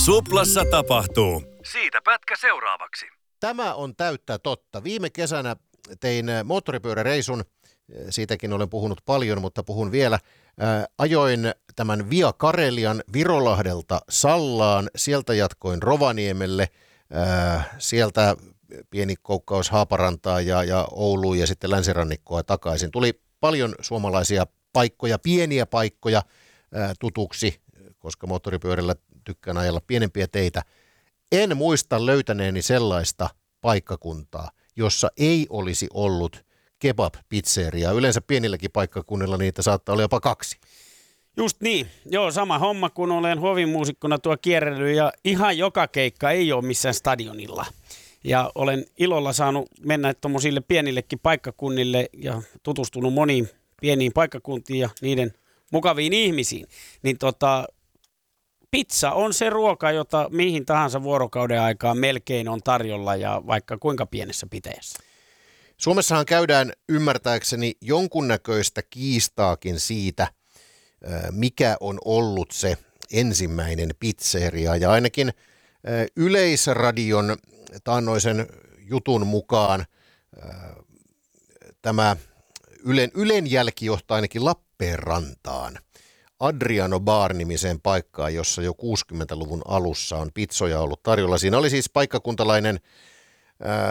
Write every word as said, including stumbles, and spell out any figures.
Suplassa tapahtuu. Siitä pätkä seuraavaksi. Tämä on täyttä totta. Viime kesänä tein moottoripyöräreisun, siitäkin olen puhunut paljon, mutta puhun vielä. Ää, ajoin tämän Via Karelian Virolahdelta Sallaan, sieltä jatkoin Rovaniemelle, ää, sieltä pieni koukkaus Haaparantaa ja, ja Ouluun ja sitten länsirannikkoa takaisin. Tuli paljon suomalaisia paikkoja, pieniä paikkoja ää, tutuksi, koska moottoripyörällä tykkään ajella pienempiä teitä. En muista löytäneeni sellaista paikkakuntaa, jossa ei olisi ollut kebab-pizzeriaa. Yleensä pienilläkin paikkakunnilla niitä saattaa olla jopa kaksi. Just niin. Joo, sama homma, kun olen hovimuusikkona tuo kierrellyt ja ihan joka keikka ei ole missään stadionilla. Ja olen ilolla saanut mennä tuommoisille pienillekin paikkakunnille ja tutustunut moniin pieniin paikkakuntiin ja niiden mukaviin ihmisiin. Niin tota, pizza on se ruoka, jota mihin tahansa vuorokauden aikaan melkein on tarjolla ja vaikka kuinka pienessä pitäjässä. Suomessahan käydään ymmärtääkseni jonkunnäköistä kiistaakin siitä, mikä on ollut se ensimmäinen pizzeria. Ja ainakin Yleisradion taannoisen jutun mukaan tämä Ylen, Ylen jälki johtaa ainakin Lappeenrantaan. Adriano Bar-nimiseen paikkaan, jossa jo kuusikymmentäluvun alussa on pizzoja ollut tarjolla. Siinä oli siis paikkakuntalainen